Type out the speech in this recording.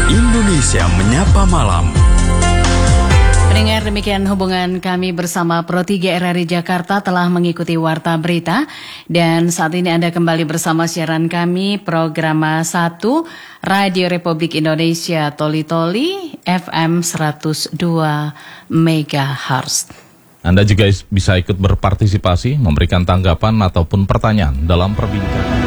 Indonesia Menyapa Malam. Pendengar, demikian hubungan kami bersama Pro 3 RRI Jakarta telah mengikuti Warta Berita. Dan saat ini Anda kembali bersama siaran kami program 1 Radio Republik Indonesia Toli-Toli FM 102 MHz. Anda juga bisa ikut berpartisipasi, memberikan tanggapan ataupun pertanyaan dalam perbincangan.